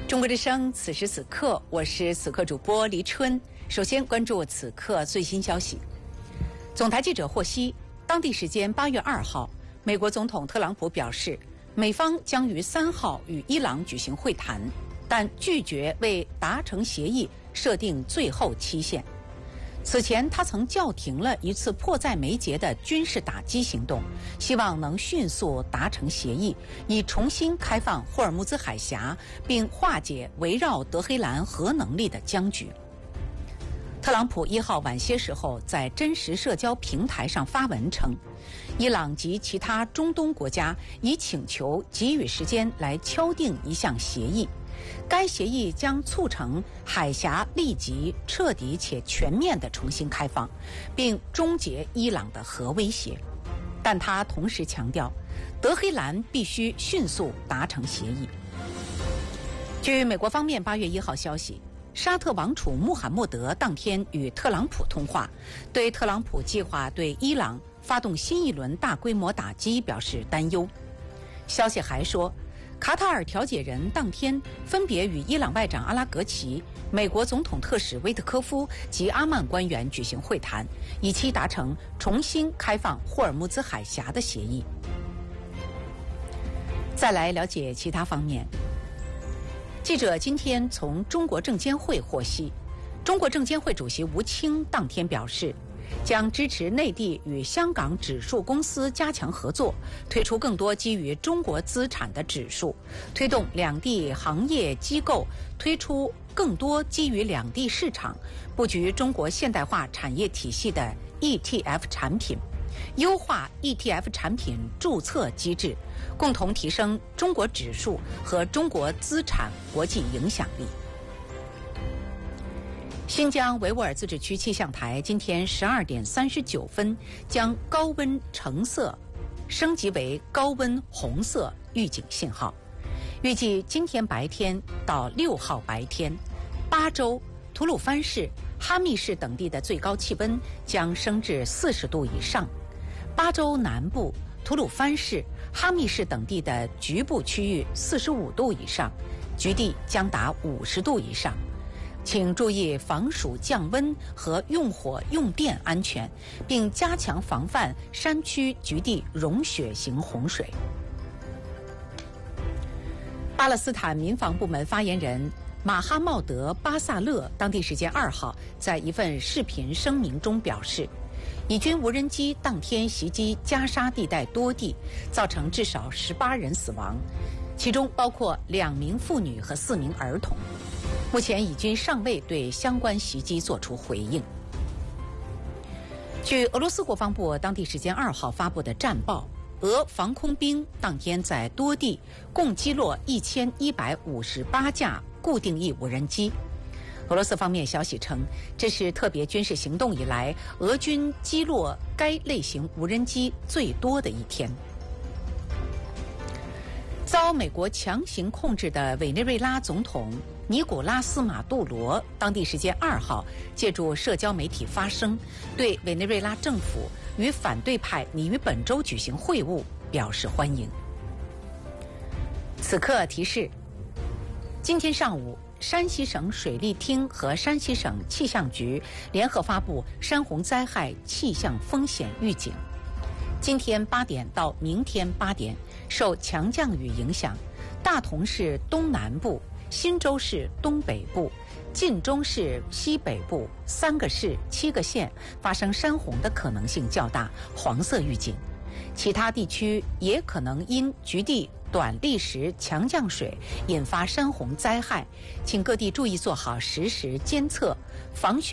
中国之声，此时此刻，我是此刻主播黎春。首先关注此刻最新消息。总台记者获悉，当地时间8月2号，美国总统特朗普表示，美方将于3号与伊朗举行会谈，但拒绝为达成协议设定最后期限。此前，他曾叫停了一次迫在眉睫的军事打击行动，希望能迅速达成协议，以重新开放霍尔木兹海峡，并化解围绕德黑兰核能力的僵局。特朗普1号晚些时候在真实社交平台上发文称，伊朗及其他中东国家已请求给予时间来敲定一项协议。该协议将促成海峡立即、彻底且全面的重新开放，并终结伊朗的核威胁。但他同时强调，德黑兰必须迅速达成协议。据美国方面8月1号消息，沙特王储穆罕默德当天与特朗普通话，对特朗普计划对伊朗发动新一轮大规模打击表示担忧。消息还说，卡塔尔调解人当天分别与伊朗外长阿拉格齐、美国总统特使威特科夫及阿曼官员举行会谈，以期达成重新开放霍尔木兹海峡的协议。再来了解其他方面。记者今天从中国证监会获悉，中国证监会主席吴清当天表示，将支持内地与香港指数公司加强合作，推出更多基于中国资产的指数，推动两地行业机构推出更多基于两地市场、布局中国现代化产业体系的 ETF 产品，优化 ETF 产品注册机制，共同提升中国指数和中国资产国际影响力。新疆维吾尔自治区气象台今天12点39分将高温橙色升级为高温红色预警信号。预计今天白天到6号白天，巴州、吐鲁番市、哈密市等地的最高气温将升至40度以上。巴州南部、吐鲁番市、哈密市等地的局部区域45度以上，局地将达50度以上。请注意防暑降温和用火用电安全，并加强防范山区局地融雪型洪水。巴勒斯坦民防部门发言人马哈茂德·巴萨勒当地时间2号在一份视频声明中表示，以军无人机当天袭击加沙地带多地，造成至少18人死亡，其中包括2名妇女和4名儿童。目前以军尚未对相关袭击作出回应。据俄罗斯国防部当地时间2号发布的战报，俄防空兵当天在多地共击落1158架固定翼无人机。俄罗斯方面消息称，这是特别军事行动以来俄军击落该类型无人机最多的一天。遭美国强行控制的委内瑞拉总统尼古拉斯·马杜罗当地时间2号借助社交媒体发声，对委内瑞拉政府与反对派拟于本周举行会晤表示欢迎。此刻提示：今天上午，山西省水利厅和山西省气象局联合发布山洪灾害气象风险预警。今天8点到明天8点，受强降雨影响，大同市东南部、忻州市东北部、晋中市西北部3个市7个县发生山洪的可能性较大，黄色预警。其他地区也可能因局地短砾石强降水引发山洪灾害，请各地注意做好实时监测、防汛